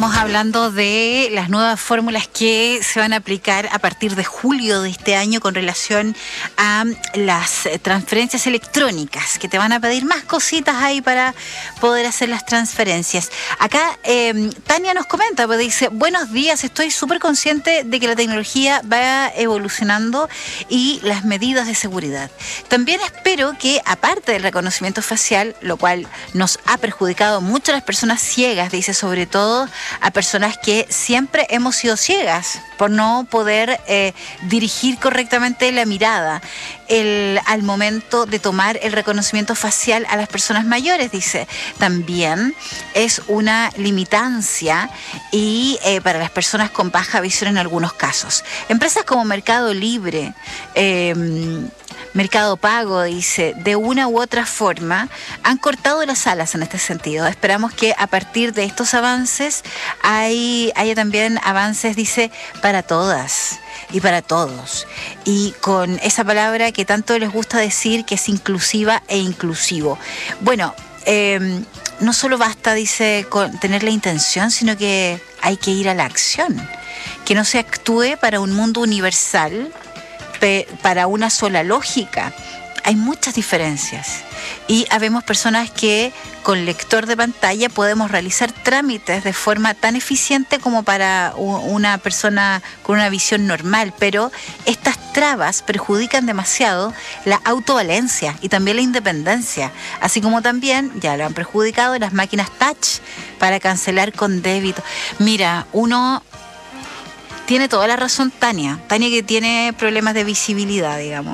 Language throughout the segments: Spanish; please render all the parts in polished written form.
Estamos hablando de las nuevas fórmulas que se van a aplicar a partir de julio de este año con relación a las transferencias electrónicas, que te van a pedir más cositas ahí para poder hacer las transferencias. Acá Tania nos comenta, pues dice: buenos días, estoy súper consciente de que la tecnología va evolucionando y las medidas de seguridad. También espero que, aparte del reconocimiento facial, lo cual nos ha perjudicado mucho a las personas ciegas, dice, sobre todo a personas que siempre hemos sido ciegas por no poder dirigir correctamente la mirada al momento de tomar el reconocimiento facial a las personas mayores, dice. También es una limitancia y para las personas con baja visión en algunos casos. Empresas como Mercado Libre, Mercado Pago, dice, de una u otra forma han cortado las alas en este sentido. Esperamos que a partir de estos avances haya también avances, dice, para todas y para todos. Y con esa palabra que tanto les gusta decir, que es inclusiva e inclusivo. Bueno, no solo basta, dice, con tener la intención, sino que hay que ir a la acción. Que no se actúe para un mundo universal, para una sola lógica. Hay muchas diferencias y habemos personas que con lector de pantalla podemos realizar trámites de forma tan eficiente como para una persona con una visión normal, pero estas trabas perjudican demasiado la autovalencia y también la independencia, así como también ya lo han perjudicado las máquinas touch para cancelar con débito. Mira, tiene toda la razón Tania que tiene problemas de visibilidad, digamos,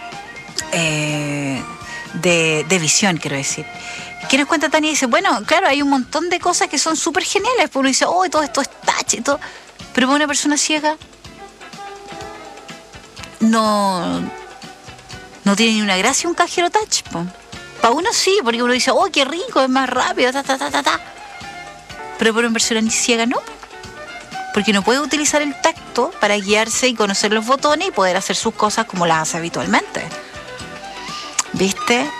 de visión, quiero decir. ¿Qué nos cuenta Tania? Dice, bueno, claro, hay un montón de cosas que son súper geniales, porque uno dice, oh, todo esto es touch y todo, pero para una persona ciega no tiene ni una gracia un cajero touch, po. Para uno sí, porque uno dice, oh, qué rico, es más rápido, pero para una persona ciega no, porque no puede utilizar el tacto para guiarse y conocer los botones y poder hacer sus cosas como las hace habitualmente. ¿Viste?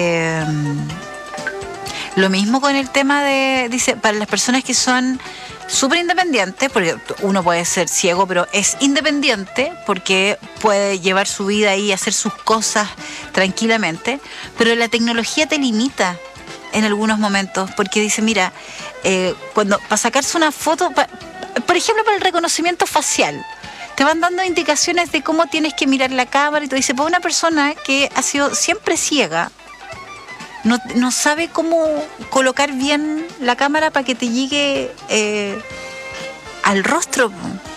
Lo mismo con el tema de, dice, para las personas que son súper independientes, porque uno puede ser ciego, pero es independiente porque puede llevar su vida y hacer sus cosas tranquilamente, pero la tecnología te limita en algunos momentos, porque dice, mira, para sacarse una foto, por ejemplo, para el reconocimiento facial, te van dando indicaciones de cómo tienes que mirar la cámara y te dice, para una persona que ha sido siempre ciega, no sabe cómo colocar bien la cámara para que te llegue al rostro.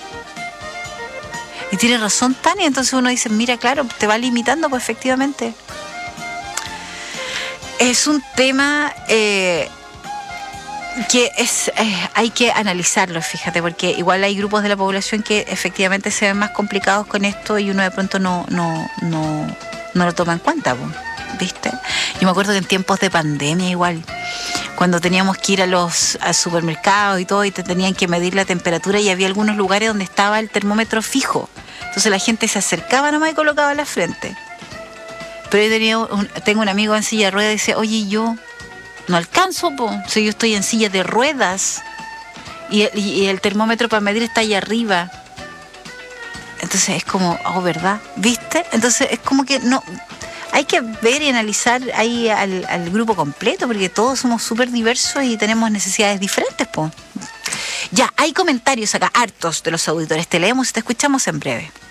Y tiene razón Tania, entonces uno dice, mira, claro, te va limitando, pues efectivamente. Es un tema que hay que analizarlo, fíjate, porque igual hay grupos de la población que efectivamente se ven más complicados con esto y uno de pronto no lo toma en cuenta, ¿viste? Yo me acuerdo que en tiempos de pandemia igual, cuando teníamos que ir al supermercado y todo, y te tenían que medir la temperatura, y había algunos lugares donde estaba el termómetro fijo, entonces la gente se acercaba nomás y colocaba la frente. Pero yo tengo un amigo en silla de ruedas y dice, oye, yo no alcanzo, si yo estoy en silla de ruedas y el termómetro para medir está ahí arriba. Entonces es como, oh, ¿verdad? ¿Viste? Entonces es como que no, hay que ver y analizar ahí al grupo completo, porque todos somos súper diversos y tenemos necesidades diferentes, Ya, hay comentarios acá, hartos de los auditores. Te leemos y te escuchamos en breve.